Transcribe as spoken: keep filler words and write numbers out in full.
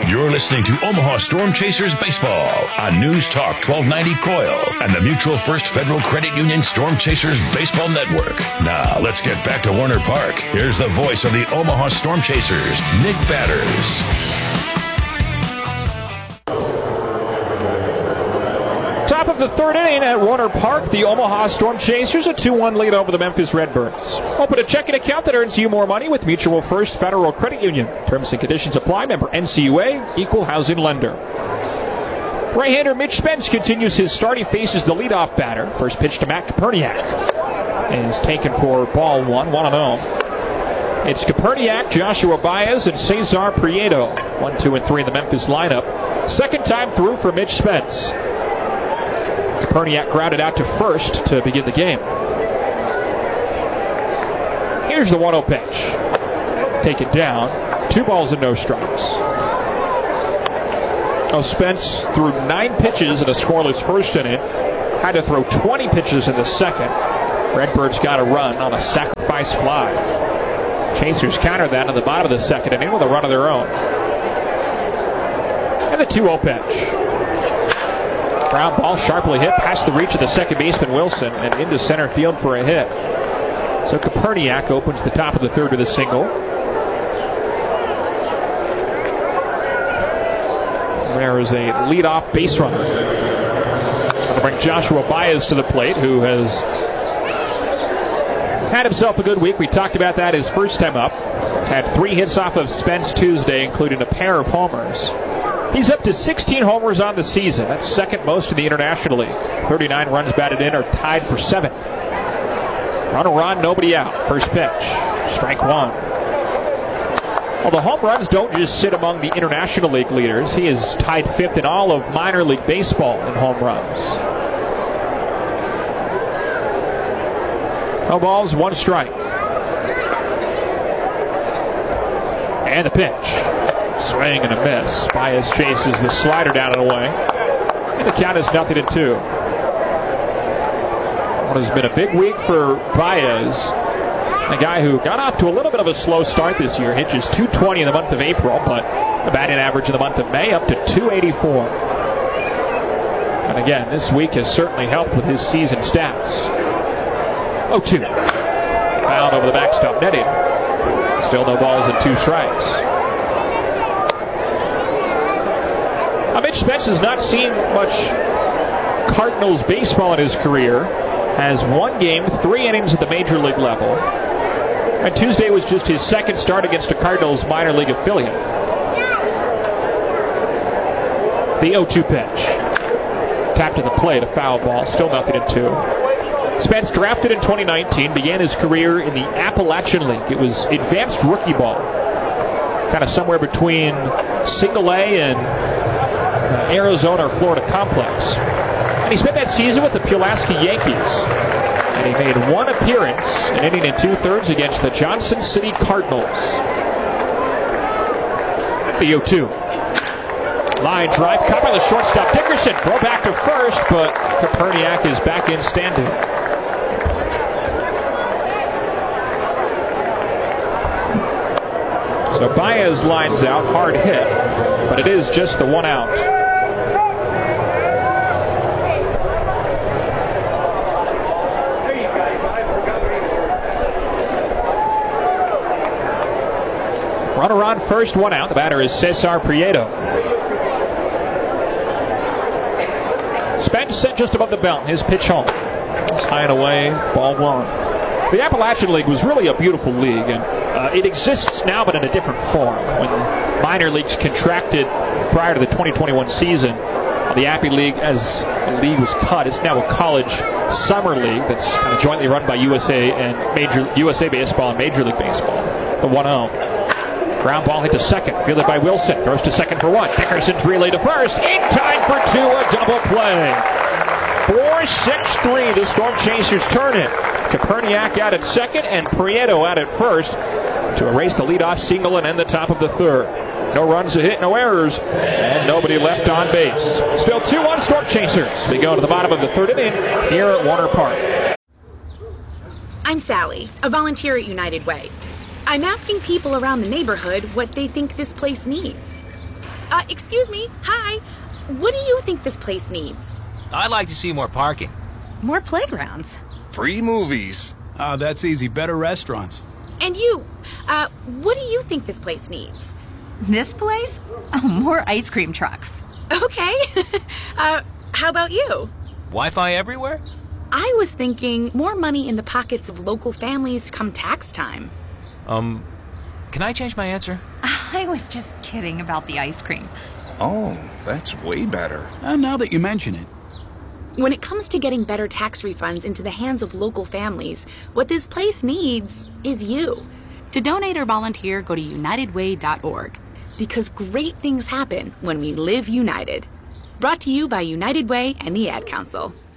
You're listening to Omaha Storm Chasers Baseball on News Talk twelve ninety C O I L and the Mutual First Federal Credit Union Storm Chasers Baseball Network. Now, let's get back to Warner Park. Here's the voice of the Omaha Storm Chasers, Nick Batters. Top of the third inning at Warner Park, the Omaha Storm Chasers a two one lead over the Memphis Redbirds. Open a checking account that earns you more money with Mutual First Federal Credit Union. Terms and conditions apply. Member N C U A, Equal Housing Lender. Right-hander Mitch Spence continues his start. He faces the leadoff batter. First pitch to Matt Koperniak is taken for ball one, one and oh. It's Koperniak, Joshua Baez, and Cesar Prieto. One, two, and three in the Memphis lineup. Second time through for Mitch Spence. Koperniak grounded out to first to begin the game. Here's the one oh pitch. Taken down. Two balls and no strikes. Oh, Spence threw nine pitches in a scoreless first inning. Had to throw twenty pitches in the second. Redbirds got a run on a sacrifice fly. Chasers countered that in the bottom of the second inning with a run of their own. And the two oh pitch. Ground ball sharply hit past the reach of the second baseman Wilson and into center field for a hit. So Koperniak opens the top of the third with a single. There is a leadoff base runner. Going to bring Joshua Baez to the plate, who has had himself a good week. We talked about that his first time up. Had three hits off of Spence Tuesday, including a pair of homers. He's up to sixteen homers on the season. That's second most in the International League. thirty-nine runs batted in are tied for seventh. Runner on, nobody out. First pitch. Strike one. Well, the home runs don't just sit among the International League leaders. He is tied fifth in all of minor league baseball in home runs. No balls, one strike. And the pitch. Swing and a miss. Baez chases the slider down and away. And the count is nothing to two. What has been a big week for Baez, a guy who got off to a little bit of a slow start this year. Hit just two twenty in the month of April, but the batting average in the month of May up to two eighty-four. And again, this week has certainly helped with his season stats. oh two. Fouled over the backstop netting. Still no balls and two strikes. Mitch Spence has not seen much Cardinals baseball in his career. Has one game, three innings at the major league level. And Tuesday was just his second start against a Cardinals minor league affiliate. The oh two pitch. Tapped to the plate, a foul ball. Still nothing in two. Spence drafted in twenty nineteen, began his career in the Appalachian League. It was advanced rookie ball. Kind of somewhere between single A and Arizona or Florida complex. And he spent that season with the Pulaski Yankees. And he made one appearance, an inning and two-thirds against the Johnson City Cardinals. The oh two. Line drive, caught by the shortstop Dickerson. Throw back to first, but Koperniak is back in standing. So Baez lines out, hard hit, but it is just the one out. Runner on first, one out. The batter is Cesar Prieto. Spence sent just above the belt. His pitch home. It's high and away, ball one. The Appalachian League was really a beautiful league, and uh, it exists now, but in a different form. When minor leagues contracted prior to the twenty twenty-one season, the Appy League, as the league was cut, it's now a college summer league that's kind of jointly run by U S A and Major U S A Baseball and Major League Baseball. The one oh. Ground ball hit to second, fielded by Wilson. Throws to second for one. Dickerson's relay to first. In time for two, a double play. four six three, the Storm Chasers turn it. Koperniak out at second and Prieto out at first to erase the leadoff single and end the top of the third. No runs, a hit, no errors, and nobody left on base. Still two one Storm Chasers. We go to the bottom of the third inning here at Warner Park. I'm Sally, a volunteer at United Way. I'm asking people around the neighborhood what they think this place needs. Uh, excuse me. Hi. What do you think this place needs? I'd like to see more parking. More playgrounds. Free movies. Ah, that's easy. Better restaurants. And you, uh, what do you think this place needs? This place? Oh, more ice cream trucks. Okay. uh, how about you? Wi-Fi everywhere? I was thinking more money in the pockets of local families come tax time. Um, can I change my answer? I was just kidding about the ice cream. Oh, that's way better. And now that you mention it. When it comes to getting better tax refunds into the hands of local families, what this place needs is you. To donate or volunteer, go to united way dot org. Because great things happen when we live united. Brought to you by United Way and the Ad Council.